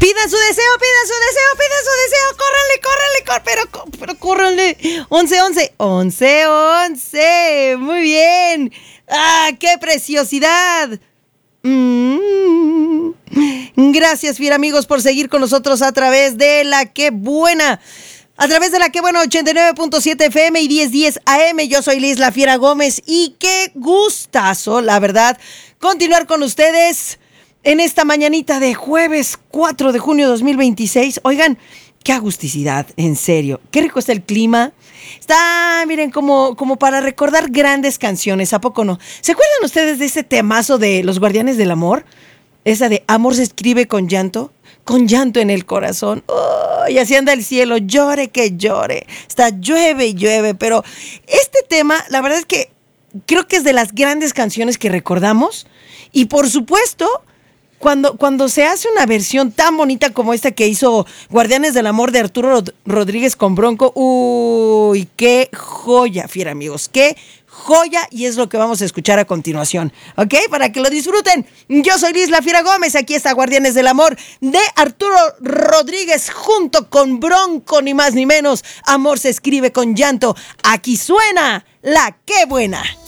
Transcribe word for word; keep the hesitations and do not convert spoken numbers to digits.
Pidan su deseo, pidan su deseo, pidan su deseo. Córranle, córranle, córranle, pero, pero córranle. once, once, once, once. Muy bien. ¡Ah, qué preciosidad! Mm. Gracias, fiel amigos, por seguir con nosotros a través de La Qué Buena. A través de La Qué Buena ochenta y nueve punto siete F M y diez diez A M. Yo soy Liz La Fiera Gómez y qué gustazo, la verdad, continuar con ustedes en esta mañanita de jueves cuatro de junio de dos mil veintiséis. Oigan, qué agusticidad, en serio. Qué rico está el clima. Está, miren, como, como para recordar grandes canciones, ¿a poco no? ¿Se acuerdan ustedes de ese temazo de Los Guardianes del Amor? Esa de amor se escribe con llanto, con llanto en el corazón. Oh, y así anda el cielo, llore que llore. Está llueve y llueve, pero este tema, la verdad es que creo que es de las grandes canciones que recordamos. Y por supuesto, Cuando, cuando se hace una versión tan bonita como esta que hizo Guardianes del Amor de Arturo Rod- Rodríguez con Bronco, uy, qué joya, fiera amigos, qué joya, y es lo que vamos a escuchar a continuación, ¿ok? Para que lo disfruten. Yo soy Liz La Fiera Gómez, aquí está Guardianes del Amor de Arturo Rodríguez junto con Bronco, ni más ni menos. Amor se escribe con llanto. Aquí suena La Qué Buena.